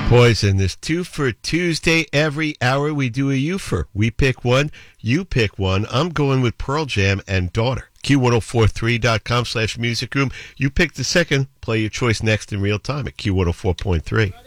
Poison, this two for Tuesday. Every hour we do a you for. We pick one, you pick one. I'm going with Pearl Jam and Daughter. Q1043.com/music room. You pick the second. Play your choice next in real time at Q104.3.